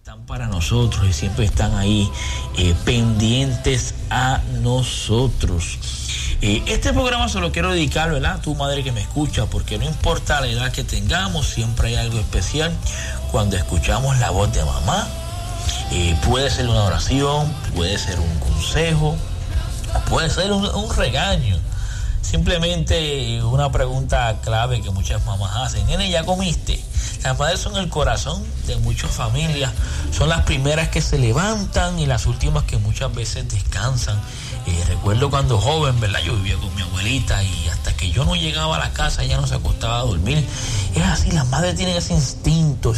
están para nosotros y siempre están ahí pendientes a nosotros. Este programa se lo quiero dedicar, ¿verdad?, a tu madre que me escucha, porque no importa la edad que tengamos, siempre hay algo especial cuando escuchamos la voz de mamá. Puede ser una oración, puede ser un consejo, puede ser un regaño. Simplemente una pregunta clave que muchas mamás hacen: nene, ¿ya comiste? Las madres son el corazón de muchas familias, son las primeras que se levantan y las últimas que muchas veces descansan. Recuerdo cuando joven, ¿verdad? Yo vivía con mi abuelita y hasta que yo no llegaba a la casa ella no se acostaba a dormir. Es así, las madres tienen ese instinto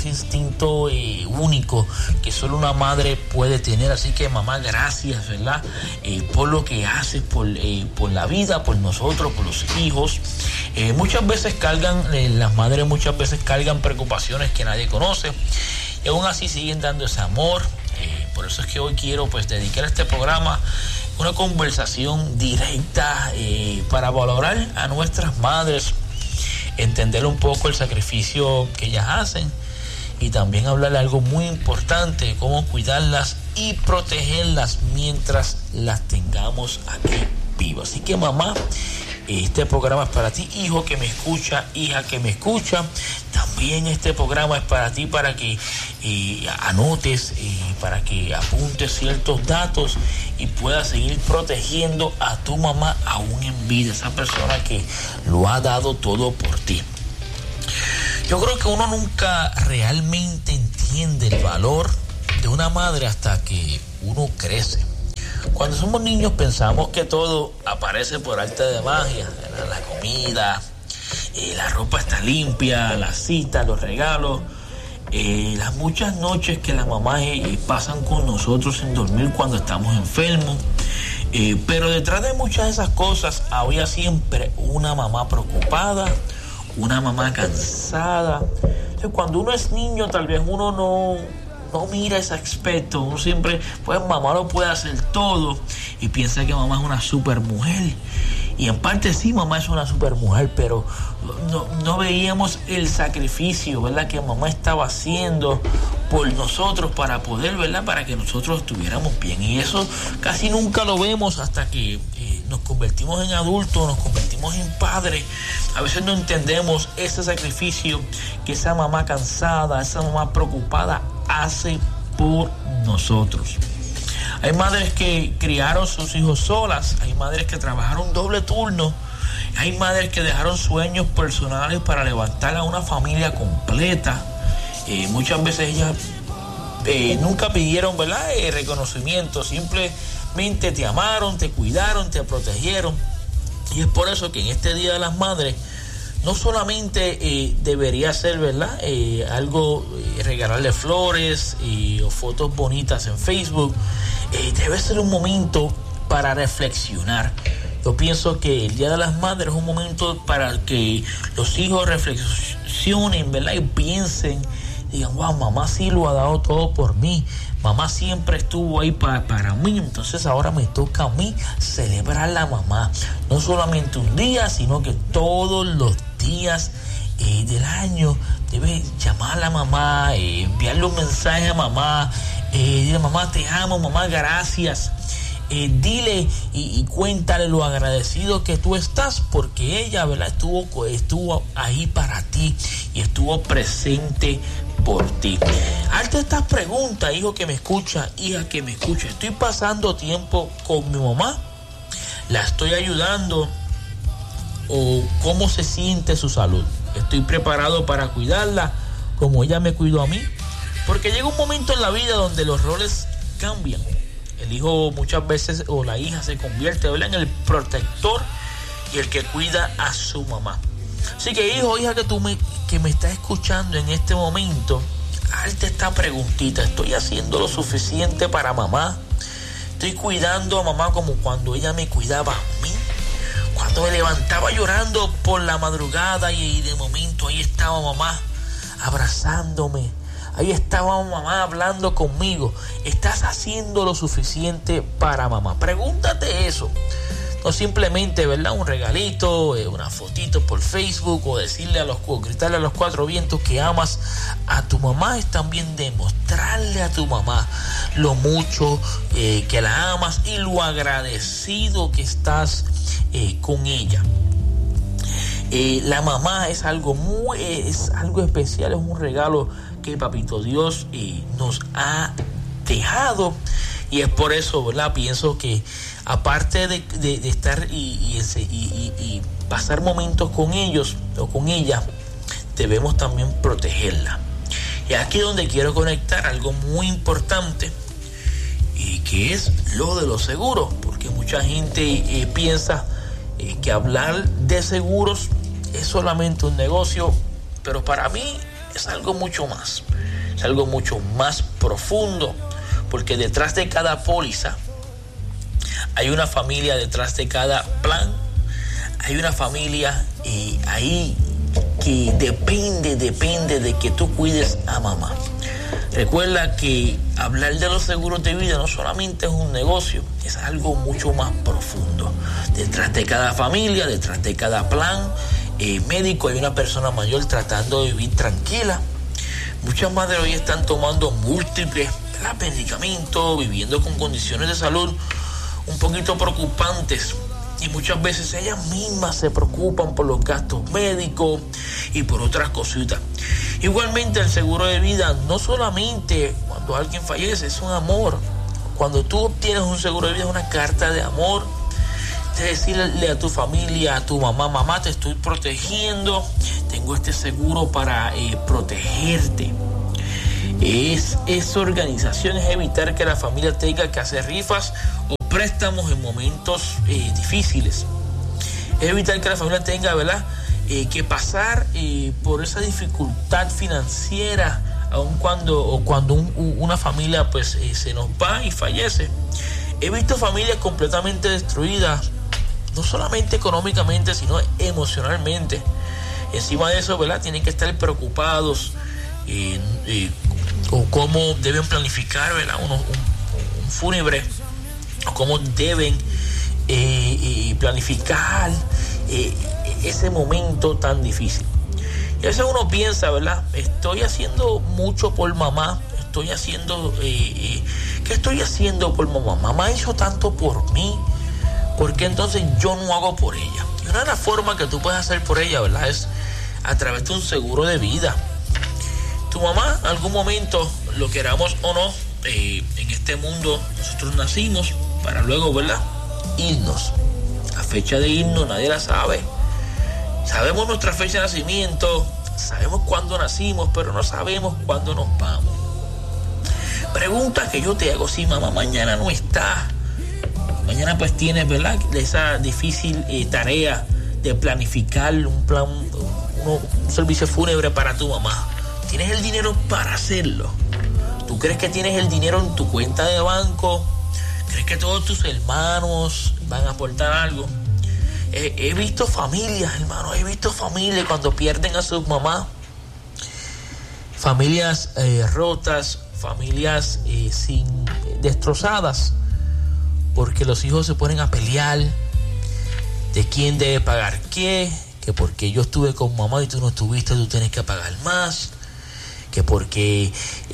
único que solo una madre puede tener. Así que mamá, gracias, ¿verdad? Por lo que haces, por la vida, por nosotros, por los hijos. Muchas veces las madres muchas veces cargan preocupaciones que nadie conoce y aún así siguen dando ese amor. Por eso es que hoy quiero dedicar este programa una conversación directa para valorar a nuestras madres, entender un poco el sacrificio que ellas hacen y también hablar de algo muy importante: cómo cuidarlas y protegerlas mientras las tengamos aquí vivas. Así que mamá, este programa es para ti, hijo que me escucha, hija que me escucha. También este programa es para ti, para que anotes, para que apuntes ciertos datos y puedas seguir protegiendo a tu mamá aún en vida, esa persona que lo ha dado todo por ti. Yo creo que uno nunca realmente entiende el valor de una madre hasta que uno crece. Cuando somos niños pensamos que todo aparece por arte de magia: la comida, la ropa está limpia, las citas, los regalos, las muchas noches que las mamás pasan con nosotros sin dormir cuando estamos enfermos. Pero detrás de muchas de esas cosas había siempre una mamá preocupada, una mamá cansada. Entonces, cuando uno es niño, tal vez uno no mira ese aspecto. Uno siempre, pues mamá lo puede hacer todo y piensa que mamá es una super mujer. Y en parte sí, mamá es una super mujer, pero no veíamos el sacrificio, ¿verdad?, que mamá estaba haciendo por nosotros para poder, ¿verdad?, para que nosotros estuviéramos bien. Y eso casi nunca lo vemos hasta que nos convertimos en adultos, nos convertimos en padres. A veces no entendemos ese sacrificio que esa mamá cansada, esa mamá preocupada hace por nosotros. Hay madres que criaron sus hijos solas, hay madres que trabajaron doble turno, hay madres que dejaron sueños personales para levantar a una familia completa. Muchas veces ellas nunca pidieron, ¿verdad?, reconocimiento, simplemente te amaron, te cuidaron, te protegieron. Y es por eso que en este Día de las Madres no solamente debería ser, ¿verdad?, algo, regalarle flores o fotos bonitas en Facebook. Debe ser un momento para reflexionar. Yo pienso que el Día de las Madres es un momento para que los hijos reflexionen, ¿verdad?, y piensen, digan: wow, mamá sí lo ha dado todo por mí, mamá siempre estuvo ahí para mí, entonces ahora me toca a mí celebrar a la mamá, no solamente un día, sino que todos los días del año. Debe llamar a la mamá, enviarle un mensaje a mamá, dile: mamá, te amo, mamá, gracias. Dile y cuéntale lo agradecido que tú estás, porque ella, ¿verdad?, estuvo ahí para ti y estuvo presente por ti. Hazte estas preguntas, hijo que me escucha, hija que me escucha: ¿estoy pasando tiempo con mi mamá? ¿La estoy ayudando? ¿O cómo se siente su salud? ¿Estoy preparado para cuidarla como ella me cuidó a mí? Porque llega un momento en la vida donde los roles cambian. El hijo muchas veces, o la hija, se convierte, ¿verdad?, en el protector y el que cuida a su mamá. Así que, hijo, hija que me está escuchando en este momento, hazte esta preguntita: ¿estoy haciendo lo suficiente para mamá? ¿Estoy cuidando a mamá como cuando ella me cuidaba a mí? Cuando me levantaba llorando por la madrugada y de momento ahí estaba mamá abrazándome. Ahí estaba mamá hablando conmigo. ¿Estás haciendo lo suficiente para mamá? Pregúntate eso. o simplemente, ¿verdad?, un regalito, una fotito por Facebook, o gritarle a los cuatro vientos que amas a tu mamá. Es también demostrarle a tu mamá lo mucho que la amas y lo agradecido que estás con ella. La mamá es algo especial, es un regalo que Papito Dios nos ha dejado, y es por eso, ¿verdad?, pienso que aparte de estar y pasar momentos con ellos o con ella, debemos también protegerla. Y aquí es donde quiero conectar algo muy importante, y que es lo de los seguros, porque mucha gente piensa que hablar de seguros es solamente un negocio, pero para mí es algo mucho más, es algo mucho más profundo, porque detrás de cada póliza hay una familia, detrás de cada plan hay una familia ahí que depende de que tú cuides a mamá. Recuerda que hablar de los seguros de vida no solamente es un negocio, es algo mucho más profundo. Detrás de cada familia, detrás de cada plan médico, hay una persona mayor tratando de vivir tranquila. Muchas madres hoy están tomando múltiples medicamentos, viviendo con condiciones de salud un poquito preocupantes, y muchas veces ellas mismas se preocupan por los gastos médicos y por otras cositas. Igualmente, el seguro de vida no solamente cuando alguien fallece, es un amor. Cuando tú obtienes un seguro de vida, es una carta de amor, de decirle a tu familia, a tu mamá, te estoy protegiendo, tengo este seguro para protegerte. Es organización, es evitar que la familia tenga que hacer rifas o préstamos en momentos difíciles. Es evitar que la familia tenga, ¿verdad?, que pasar por esa dificultad financiera, aun cuando una familia pues se nos va y fallece. He visto familias completamente destruidas, no solamente económicamente, sino emocionalmente. Encima de eso, ¿verdad?, tienen que estar preocupados o cómo deben planificar, ¿verdad?, un fúnebre, o cómo deben planificar ese momento tan difícil. Y a veces uno piensa, ¿verdad?, estoy haciendo mucho por mamá, ¿qué estoy haciendo por mamá? Mamá hizo tanto por mí, ¿por qué entonces yo no hago por ella? Y una de las formas que tú puedes hacer por ella, ¿verdad?, es a través de un seguro de vida. Tu mamá, en algún momento, lo queramos o no, en este mundo nosotros nacimos para luego, ¿verdad?, irnos. La fecha de irnos nadie la sabe. Sabemos nuestra fecha de nacimiento, sabemos cuándo nacimos, pero no sabemos cuándo nos vamos. Pregunta que yo te hago: si mamá mañana no está, mañana pues tienes, ¿verdad?, esa difícil tarea de planificar un servicio fúnebre para tu mamá. ¿Tienes el dinero para hacerlo? ¿Tú crees que tienes el dinero en tu cuenta de banco? ¿Crees que todos tus hermanos van a aportar algo? He visto familias, hermano, cuando pierden a sus mamás, familias rotas, familias destrozadas, porque los hijos se ponen a pelear de quién debe pagar qué, que porque yo estuve con mamá y tú no estuviste, tú tienes que pagar más, que porque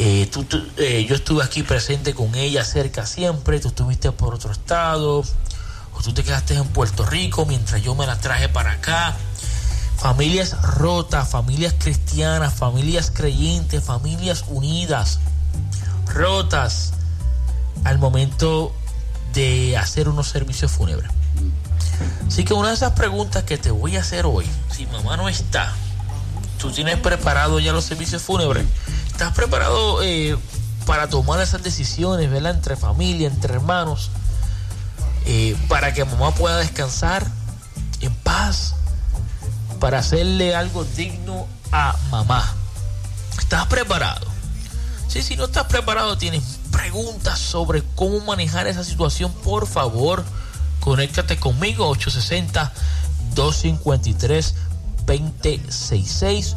yo estuve aquí presente con ella cerca siempre, tú estuviste por otro estado, o tú te quedaste en Puerto Rico mientras yo me la traje para acá. Familias rotas, familias cristianas, familias creyentes, familias unidas, rotas al momento de hacer unos servicios fúnebres. Así que una de esas preguntas que te voy a hacer hoy: si mamá no está, ¿tú tienes preparado ya los servicios fúnebres? ¿Estás preparado para tomar esas decisiones, ¿verdad?, entre familia, entre hermanos, para que mamá pueda descansar en paz, para hacerle algo digno a mamá? ¿Estás preparado? Sí, si no estás preparado, tienes preguntas sobre cómo manejar esa situación, por favor, conéctate conmigo, 860-253-2066,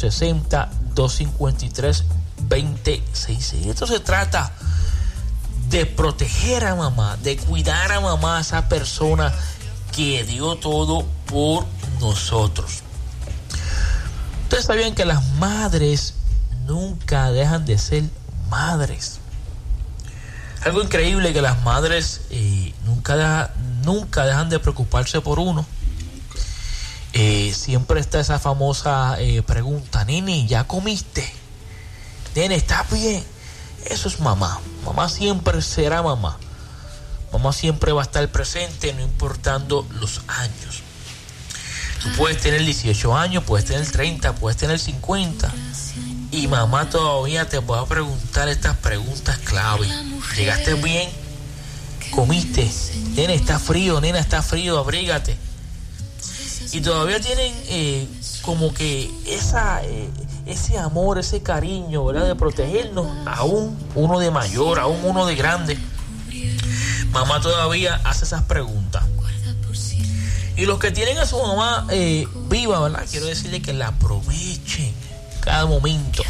860-253-2066. Esto se trata de proteger a mamá, de cuidar a mamá, esa persona que dio todo por nosotros. Ustedes sabían que las madres nunca dejan de ser madres. Algo increíble, que las madres nunca dejan de preocuparse por uno. Siempre está esa famosa pregunta: nene, ¿ya comiste? Nene, ¿estás bien? Eso es mamá. Mamá siempre será mamá. Mamá siempre va a estar presente, no importando los años. Tú puedes tener 18 años, puedes tener 30, puedes tener 50. Y mamá todavía te va a preguntar estas preguntas clave. ¿Llegaste bien? ¿Comiste? Nene, ¿está frío? Nena, ¿está frío? Abrígate. Y todavía tienen como que ese amor, ese cariño, ¿verdad? De protegernos, aún uno de mayor, aún uno de grande. Mamá todavía hace esas preguntas. Y los que tienen a su mamá viva, ¿verdad? Quiero decirle que la aprovechen cada momento.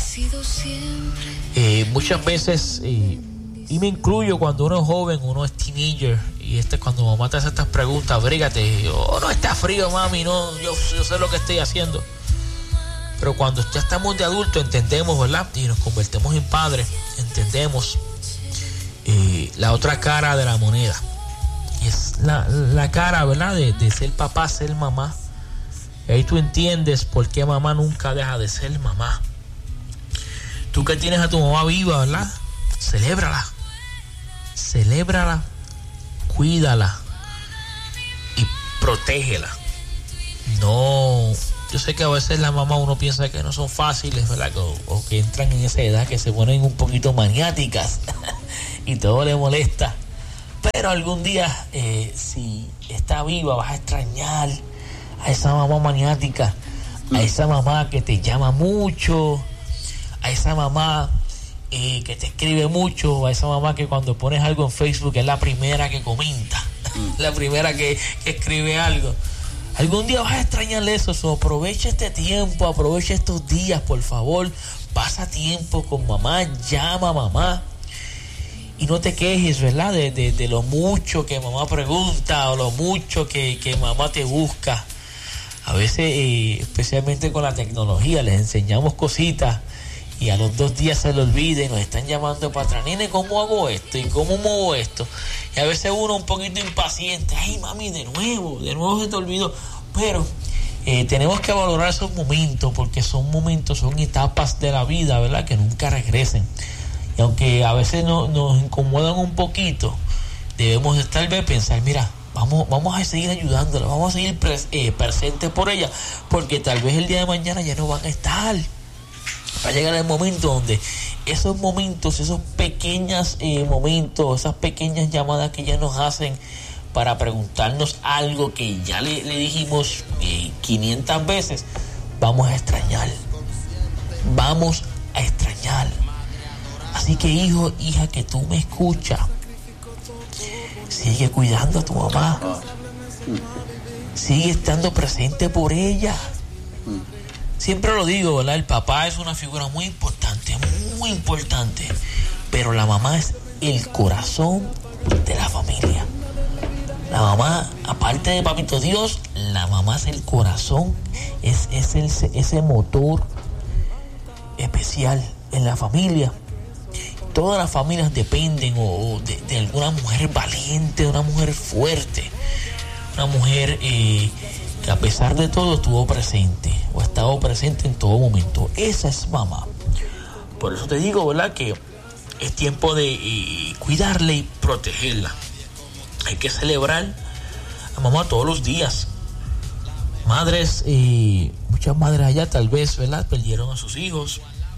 Muchas veces, y me incluyo, cuando uno es joven, uno es teenager, y cuando mamá te hace estas preguntas: abrígate, oh, no está frío, mami, no, yo sé lo que estoy haciendo. Pero cuando ya estamos de adulto, entendemos, ¿verdad? Y nos convertimos en padres, entendemos la otra cara de la moneda. Y es la cara, ¿verdad? De ser papá, ser mamá. Y ahí tú entiendes por qué mamá nunca deja de ser mamá. Tú que tienes a tu mamá viva, ¿verdad? Celébrala, cuídala y protégela. No, yo sé que a veces las mamás uno piensa que no son fáciles, ¿verdad? O que entran en esa edad que se ponen un poquito maniáticas y todo le molesta. Pero algún día, si está viva, vas a extrañar a esa mamá maniática, a esa mamá que te llama mucho, a esa mamá que te escribe mucho, a esa mamá que cuando pones algo en Facebook es la primera que comenta, la primera que escribe algo. Algún día vas a extrañarle eso. Aprovecha este tiempo, aprovecha estos días, por favor. Pasa tiempo con mamá, llama a mamá. Y no te quejes, ¿verdad? De lo mucho que mamá pregunta o lo mucho que mamá te busca. A veces, especialmente con la tecnología, les enseñamos cositas y a los 2 días se lo olvida y nos están llamando para atrás. Nene, ¿cómo hago esto? ¿Y cómo muevo esto? Y a veces uno un poquito impaciente. Ay, mami, de nuevo se te olvidó. Pero tenemos que valorar esos momentos, porque son etapas de la vida, ¿verdad? Que nunca regresen. Y aunque a veces nos incomodan un poquito, debemos estar bien, pensar: mira, vamos a seguir ayudándola, vamos a seguir presentes por ella, porque tal vez el día de mañana ya no van a estar. Va a llegar el momento donde esos momentos, esos pequeños momentos, esas pequeñas llamadas que ya nos hacen para preguntarnos algo que ya le dijimos 500 veces, vamos a extrañar. Así que, hijo, hija, que tú me escuchas, sigue cuidando a tu mamá, sigue estando presente por ella. Siempre lo digo, ¿verdad? El papá es una figura muy importante, pero la mamá es el corazón de la familia. La mamá, aparte de Papito Dios, la mamá es el corazón, es ese motor especial en la familia. Todas las familias dependen de alguna mujer valiente, de una mujer fuerte, una mujer que a pesar de todo estuvo presente o ha estado presente en todo momento. Esa es mamá. Por eso te digo, ¿verdad?, que es tiempo de cuidarla y protegerla. Hay que celebrar a mamá todos los días. Madres, muchas madres allá tal vez, ¿verdad?, perdieron a sus hijos,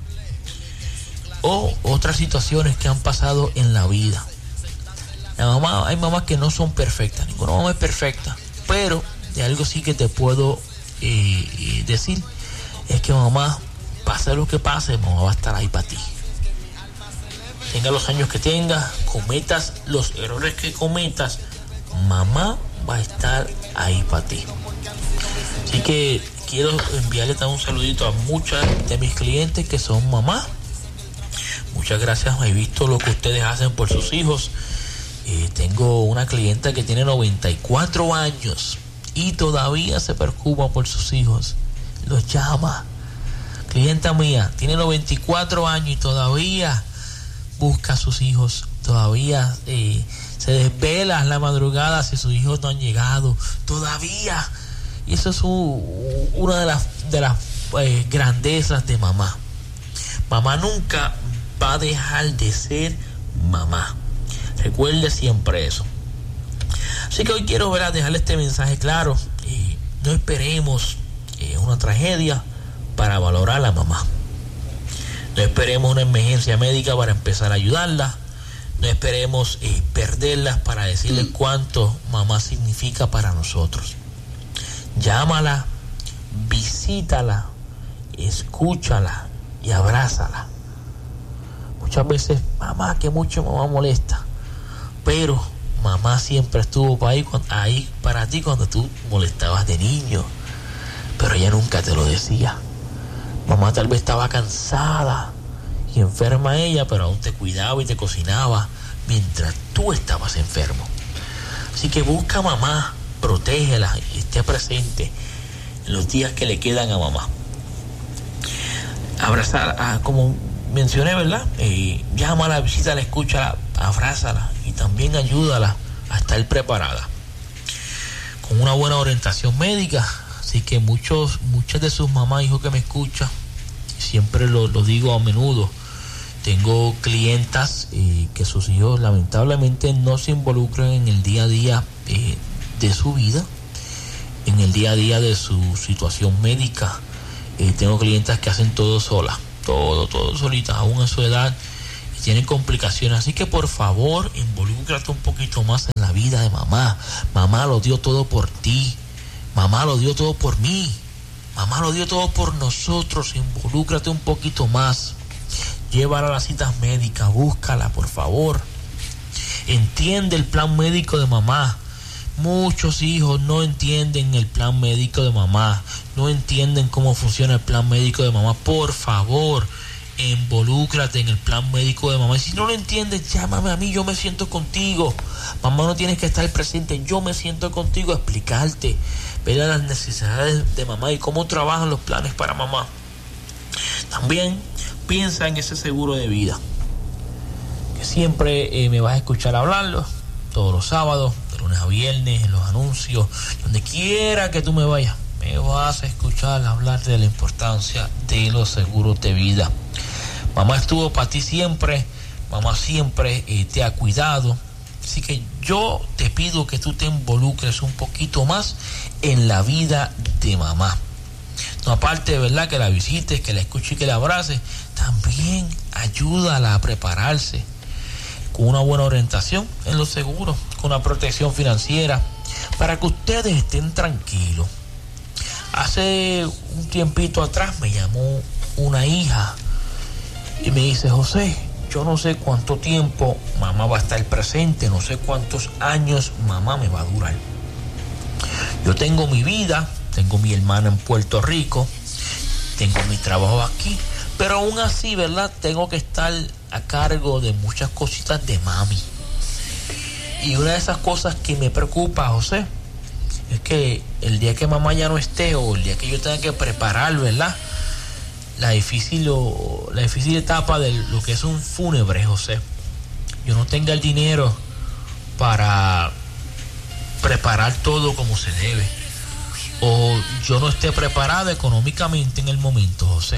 o otras situaciones que han pasado en la vida. Hay mamás que no son perfectas, ninguna mamá es perfecta, pero de algo sí que te puedo decir, es que mamá, pase lo que pase, mamá va a estar ahí para ti. Tenga los años que tengas, cometas los errores que cometas, mamá va a estar ahí para ti. Así que quiero enviarle también un saludito a muchas de mis clientes que son mamás. muchas gracias. He visto lo que ustedes hacen por sus hijos. Tengo una clienta que tiene 94 años y todavía se preocupa por sus hijos. Los llama. Clienta mía, tiene 94 años y todavía busca a sus hijos. Todavía se desvela en la madrugada si sus hijos no han llegado. Todavía. Y eso es una de las grandezas de mamá. Mamá nunca va a dejar de ser mamá. Recuerde siempre eso. Así que hoy quiero dejarle este mensaje claro. No esperemos una tragedia para valorar a la mamá. No esperemos una emergencia médica para empezar a ayudarla. No esperemos perderlas para decirle cuánto mamá significa para nosotros. Llámala, visítala, escúchala y abrázala. Muchas veces, mamá, que mucho mamá molesta, pero mamá siempre estuvo ahí para ti cuando tú molestabas de niño, pero ella nunca te lo decía. Mamá tal vez estaba cansada y enferma ella, pero aún te cuidaba y te cocinaba mientras tú estabas enfermo. Así que busca a mamá, protégela y esté presente en los días que le quedan a mamá. Abrazar, como mencioné, ¿verdad? Llámala, visítala, escúchala, abrázala y también ayúdala a estar preparada con una buena orientación médica. Así que muchas de sus mamás, hijos que me escuchan, siempre lo digo a menudo, tengo clientas que sus hijos lamentablemente no se involucran en el día a día de su vida, en el día a día de su situación médica. Tengo clientas que hacen todo solas, todo solitas, aún a su edad, y tienen complicaciones. Así que por favor, involúcrate un poquito más en la vida de mamá. Mamá lo dio todo por ti. Mamá lo dio todo por mí. Mamá lo dio todo por nosotros. Involúcrate un poquito más. Llévala a las citas médicas. Búscala, por favor. Entiende el plan médico de mamá. Muchos hijos no entienden el plan médico de mamá. No entienden cómo funciona el plan médico de mamá. Por favor, involúcrate en el plan médico de mamá. Y si no lo entiendes, llámame a mí, yo me siento contigo. Mamá no tienes que estar presente, yo me siento contigo a explicarte, ver las necesidades de mamá y cómo trabajan los planes para mamá. También piensa en ese seguro de vida, que siempre me vas a escuchar hablarlo todos los sábados, de lunes a viernes, en los anuncios, donde quiera que tú me vayas, me vas a escuchar hablar de la importancia de los seguros de vida. Mamá estuvo para ti siempre, mamá siempre te ha cuidado. Así que yo te pido que tú te involucres un poquito más en la vida de mamá. No, aparte de verdad que la visites, que la escuches y que la abraces, también ayúdala a prepararse con una buena orientación en los seguros, con una protección financiera, para que ustedes estén tranquilos. Hace un tiempito atrás me llamó una hija y me dice: José, yo no sé cuánto tiempo mamá va a estar presente, no sé cuántos años mamá me va a durar. Yo tengo mi vida, tengo mi hermana en Puerto Rico, tengo mi trabajo aquí, pero aún así, ¿verdad? Tengo que estar a cargo de muchas cositas de mami. Y una de esas cosas que me preocupa, José, es que el día que mamá ya no esté, o el día que yo tenga que preparar, ¿verdad?, la difícil etapa de lo que es un fúnebre, José, yo no tenga el dinero para preparar todo como se debe, o yo no esté preparado económicamente en el momento, José.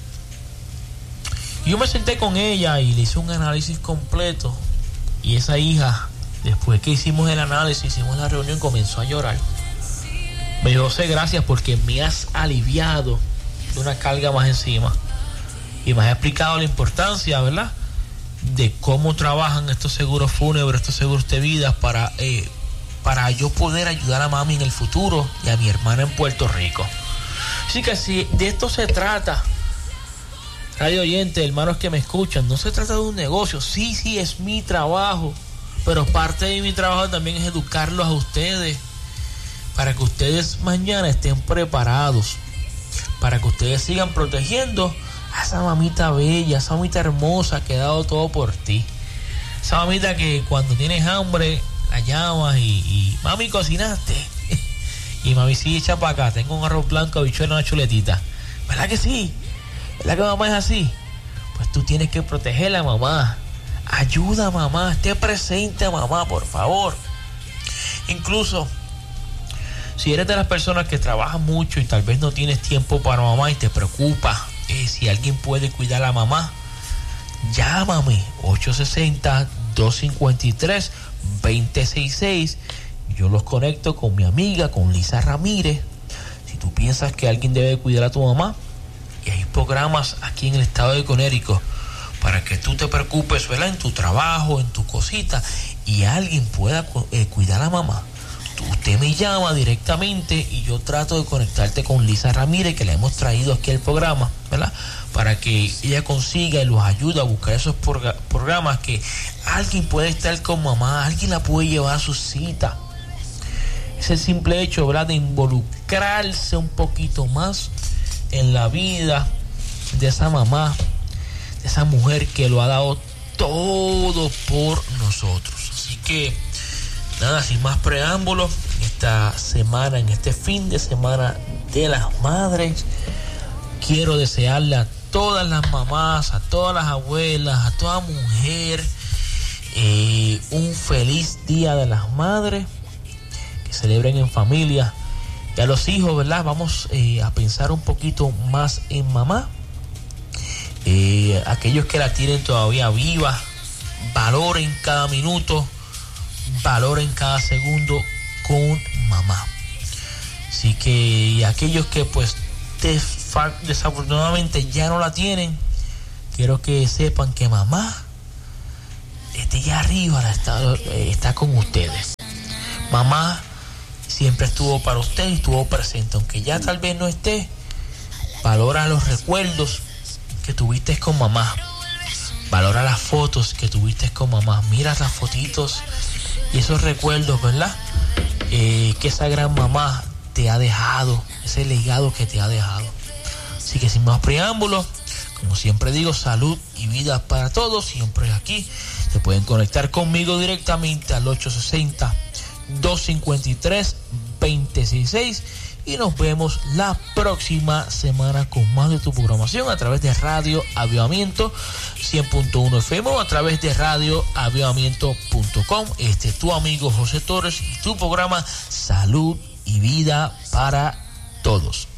Yo me senté con ella y le hice un análisis completo, y esa hija, después que hicimos el análisis, hicimos la reunión, comenzó a llorar. Me dijo: José, gracias porque me has aliviado de una carga más encima y me has explicado la importancia, ¿verdad?, de cómo trabajan estos seguros fúnebres, estos seguros de vida para yo poder ayudar a mami en el futuro y a mi hermana en Puerto Rico. Así que si de esto se trata, radio oyente, hermanos que me escuchan, no se trata de un negocio. Sí, es mi trabajo, pero parte de mi trabajo también es educarlos a ustedes, para que ustedes mañana estén preparados, para que ustedes sigan protegiendo a esa mamita bella, esa mamita hermosa que ha dado todo por ti. Esa mamita que cuando tienes hambre la llamas y mami, ¿cocinaste? Y mami, sí, echa para acá, tengo un arroz blanco, habichuela, una chuletita. ¿Verdad que sí? ¿Verdad que mamá es así? Pues tú tienes que protegerla, mamá. Ayuda, mamá, esté presente, mamá, por favor. Incluso si eres de las personas que trabajan mucho y tal vez no tienes tiempo para mamá y te preocupa si alguien puede cuidar a la mamá, llámame 860-253-2066. Yo los conecto con mi amiga, con Lisa Ramírez. Si tú piensas que alguien debe cuidar a tu mamá, y hay programas aquí en el estado de Connecticut para que tú te preocupes, ¿verdad?, en tu trabajo, en tu cosita, y alguien pueda cuidar a mamá. Usted me llama directamente y yo trato de conectarte con Lisa Ramírez, que le hemos traído aquí al programa, ¿verdad?, para que ella consiga y los ayude a buscar esos programas que alguien puede estar con mamá, alguien la puede llevar a su cita. Es el simple hecho, ¿verdad?, de involucrarse un poquito más en la vida de esa mamá, de esa mujer que lo ha dado todo por nosotros. Así que nada, sin más preámbulos, esta semana, en este fin de semana de las madres, quiero desearle a todas las mamás, a todas las abuelas, a toda mujer, un feliz Día de las Madres, que celebren en familia. Y a los hijos, ¿verdad?, vamos a pensar un poquito más en mamá. Aquellos que la tienen todavía viva, valoren cada minuto, valoren cada segundo con mamá. Así que aquellos que pues desafortunadamente ya no la tienen, quiero que sepan que mamá desde allá arriba está con ustedes. Mamá siempre estuvo para usted y estuvo presente, aunque ya tal vez no esté. Valora los recuerdos que tuviste con mamá, valora las fotos que tuviste con mamá, mira las fotitos y esos recuerdos, ¿verdad?, que esa gran mamá te ha dejado, ese legado que te ha dejado. Así que sin más preámbulos, como siempre digo, salud y vida para todos. Siempre aquí se pueden conectar conmigo directamente al 860-253-2066 y nos vemos la próxima semana con más de tu programación a través de Radio Avivamiento 100.1 FM o a través de radioavivamiento.com. Tu amigo José Torres y tu programa Salud y Vida para Todos.